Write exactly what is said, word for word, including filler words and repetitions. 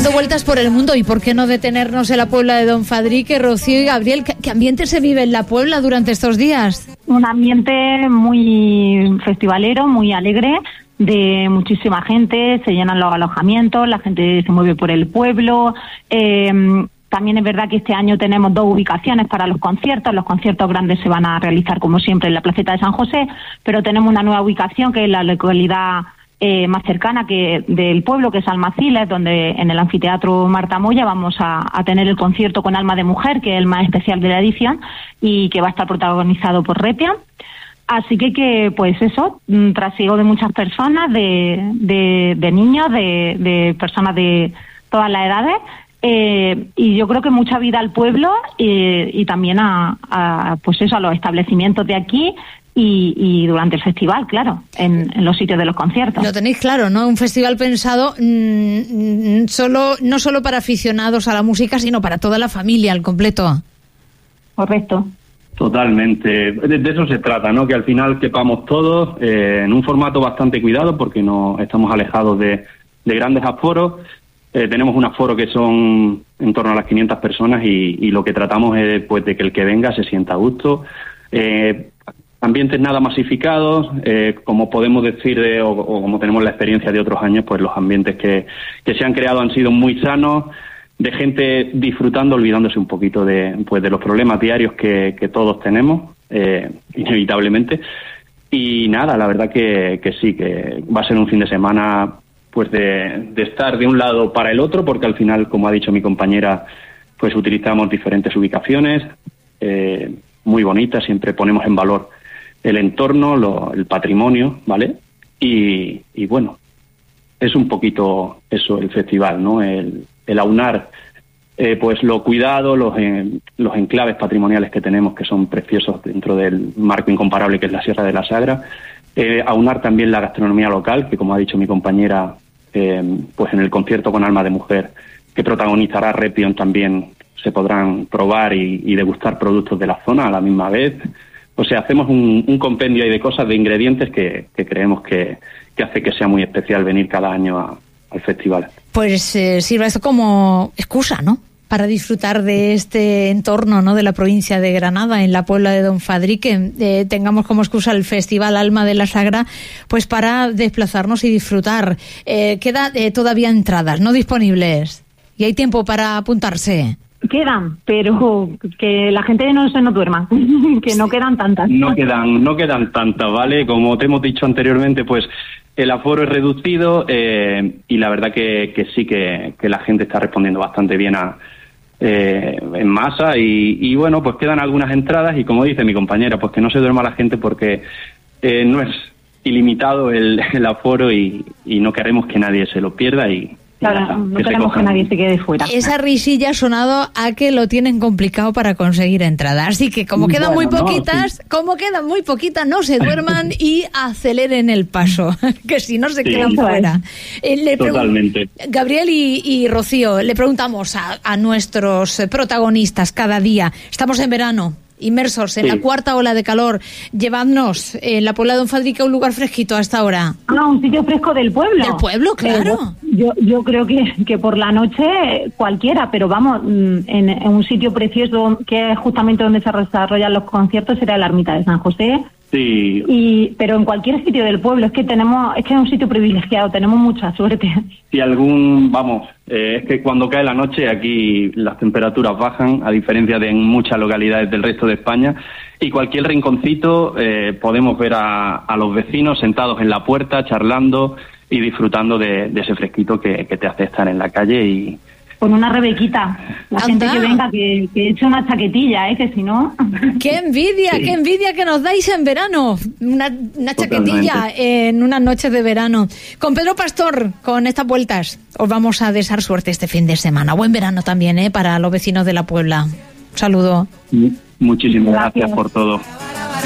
dando vueltas por el mundo, y por qué no detenernos en la Puebla de Don Fadrique. Rocío y Gabriel, ¿qué, qué ambiente se vive en la Puebla durante estos días? Un ambiente muy festivalero, muy alegre, de muchísima gente, se llenan los alojamientos, la gente se mueve por el pueblo. Eh, también es verdad que este año tenemos dos ubicaciones para los conciertos. Los conciertos grandes se van a realizar, como siempre, en la Placeta de San José, pero tenemos una nueva ubicación que es la localidad Eh, más cercana que del pueblo, que es Almaciles, donde en el anfiteatro Marta Moya vamos a, a tener el concierto con Alma de Mujer, que es el más especial de la edición y que va a estar protagonizado por Repia. Así que, que pues eso, trasiego de muchas personas, de, de, de niños, de, de personas de todas las edades, eh, y yo creo que mucha vida al pueblo eh, y también a, a pues eso, a los establecimientos de aquí. Y, y durante el festival, claro, en, en los sitios de los conciertos. Lo tenéis claro, ¿no? Un festival pensado mmm, solo no solo para aficionados a la música, sino para toda la familia, al completo. Correcto. Totalmente. De, de eso se trata, ¿no? Que al final quepamos todos eh, en un formato bastante cuidado, porque no estamos alejados de, de grandes aforos. Eh, tenemos un aforo que son en torno a las quinientas personas y, y lo que tratamos es pues de que el que venga se sienta a gusto. Eh, Ambientes nada masificados, eh, como podemos decir, de, o, o como tenemos la experiencia de otros años, pues los ambientes que, que se han creado han sido muy sanos, de gente disfrutando, olvidándose un poquito de, pues de los problemas diarios que, que todos tenemos, eh, inevitablemente. Y nada, la verdad que, que sí, que va a ser un fin de semana pues de, de estar de un lado para el otro, porque al final, como ha dicho mi compañera, pues utilizamos diferentes ubicaciones, eh, muy bonitas, siempre ponemos en valor el entorno, lo, el patrimonio, ¿vale? Y, y bueno, es un poquito eso el festival, ¿no? El, el aunar eh, pues lo cuidado, los, eh, los enclaves patrimoniales que tenemos, que son preciosos dentro del marco incomparable que es la Sierra de la Sagra, eh, aunar también la gastronomía local, que como ha dicho mi compañera, eh, pues en el concierto con Alma de Mujer, que protagonizará Repion, también se podrán probar y, y degustar productos de la zona a la misma vez. O sea, hacemos un, un compendio ahí de cosas, de ingredientes que, que creemos que, que hace que sea muy especial venir cada año a, al festival. Pues eh, sirva esto como excusa, ¿no? Para disfrutar de este entorno, ¿no? De la provincia de Granada, en la Puebla de Don Fadrique. Eh, tengamos como excusa el Festival Alma de la Sagra, pues para desplazarnos y disfrutar. Eh, queda eh, todavía entradas, ¿no? Disponibles. Y hay tiempo para apuntarse. Quedan, pero que la gente no se nos duerma, que no quedan tantas. No quedan, no quedan tantas, ¿vale? Como te hemos dicho anteriormente, pues el aforo es reducido eh, y la verdad que, que sí que, que la gente está respondiendo bastante bien a eh, en masa y, y bueno, pues quedan algunas entradas y como dice mi compañera, pues que no se duerma la gente porque eh, no es ilimitado el, el aforo y, y no queremos que nadie se lo pierda y Claro, no que queremos que nadie se quede fuera. Esa risilla ha sonado a que lo tienen complicado para conseguir entradas. Así que como quedan bueno, muy poquitas, no, sí. como quedan muy poquitas, no se duerman y aceleren el paso, que si no se sí, quedan fuera. Eh, le Totalmente. Gabriel y, y Rocío, le preguntamos a, a nuestros protagonistas cada día. Estamos en verano, inmersos en sí. la cuarta ola de calor. Llevadnos en la Puebla de Don Fadrique a un lugar fresquito a esta hora. Ah, un sitio fresco del pueblo. Del pueblo, claro. Eh, yo, yo creo que, que por la noche cualquiera, pero vamos, en, en un sitio precioso que es justamente donde se desarrollan los conciertos será la Ermita de San José. Sí. Y, pero en cualquier sitio del pueblo, es que tenemos, es que es un sitio privilegiado, tenemos mucha suerte. Si algún, vamos, eh, es que cuando cae la noche aquí las temperaturas bajan, a diferencia de en muchas localidades del resto de España, y cualquier rinconcito eh, podemos ver a, a los vecinos sentados en la puerta, charlando y disfrutando de, de ese fresquito que, que te hace estar en la calle y... Con una rebequita, la Anda. gente que venga, que, que eche una chaquetilla, ¿eh? Que si no... ¡Qué envidia, sí. qué envidia que nos dais en verano! Una, una chaquetilla en unas noches de verano. Con Pedro Pastor, con estas vueltas, os vamos a desear suerte este fin de semana. Buen verano también, ¿eh? Para los vecinos de la Puebla. Un saludo. Muchísimas gracias, gracias por todo.